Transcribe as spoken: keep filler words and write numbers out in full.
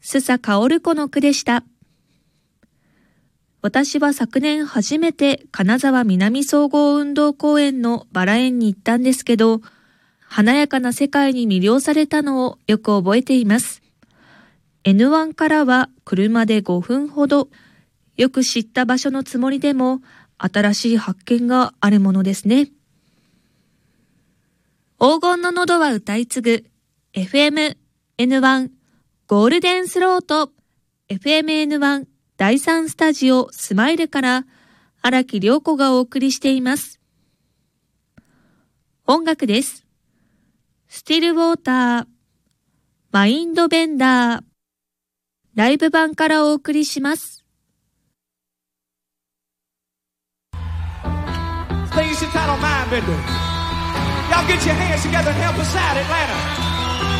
須佐薫子の句でした。私は昨年初めて金沢南総合運動公園のバラ園に行ったんですけど、華やかな世界に魅了されたのをよく覚えています。エヌワン からは車でごふんほど、よく知った場所のつもりでも新しい発見があるものですね。黄金の喉は歌い継ぐ エフエムエヌワン ゴールデンスロート エフエムエヌワン だいさんスタジオスマイルから荒木涼子がお送りしています。音楽です。スティルウォーター、マインドベンダー、ライブ版からお送りします。 Things entitled Mind Bender. Y'all get your hands together and help us out, Atlanta.